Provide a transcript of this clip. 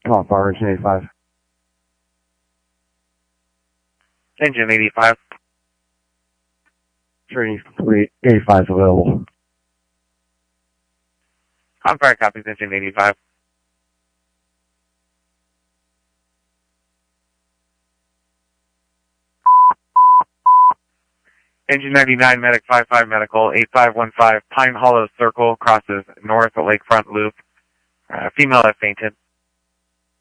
Come on, Fire Engine 85. Engine 85. Training complete. 85 is available. On fire copies, Engine 85. Engine 99, Medic 55 Medical, 8515, Pine Hollow Circle, crosses north Lakefront Loop. Female has fainted.